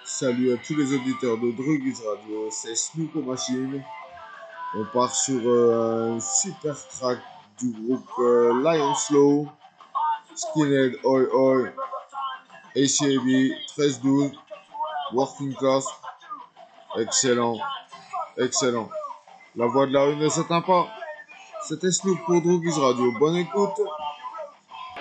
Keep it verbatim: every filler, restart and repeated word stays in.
Salut à tous les auditeurs de Druggies Radio, c'est Snoop aux machines. On part sur euh, un super track du groupe euh, Lion Slow, Skinhead Oi Oi, A C A B, treize douze, Working Class. Excellent, excellent. La voix de la rue ne s'éteint pas. C'était Snoop pour Druggies Radio. Bonne écoute.